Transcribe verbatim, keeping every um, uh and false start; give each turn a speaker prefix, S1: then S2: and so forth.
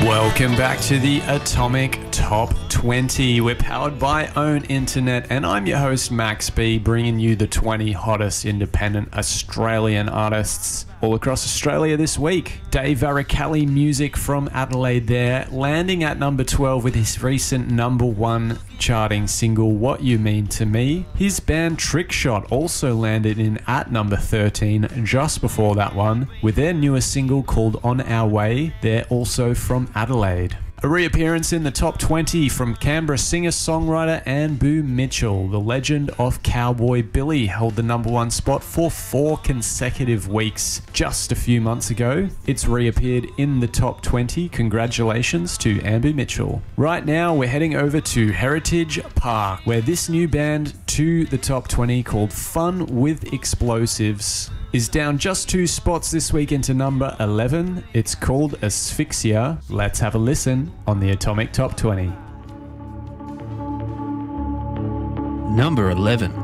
S1: Welcome back to the Atomic Top twenty. We're powered by Own Internet, and I'm your host, Max B, bringing you the twenty hottest independent Australian artists all across Australia this week. Dave Varicalli Music from Adelaide there, landing at number twelve with his recent number one charting single, What You Mean to Me. His band Trickshot also landed in at number thirteen just before that one, with their newest single called On Our Way. They're also from Adelaide. A reappearance in the top twenty from Canberra singer-songwriter Anne Boo Mitchell. The legend of Cowboy Billy held the number one spot for four consecutive weeks just a few months ago. It's reappeared in the top twenty. Congratulations to Anne Boo Mitchell. Right now, we're heading over to Heritage Park, where this new band to the top twenty called Fun with Explosives is down just two spots this week into number eleven. It's called Asphyxia. Let's have a listen on the Atomic Top twenty.
S2: Number eleven.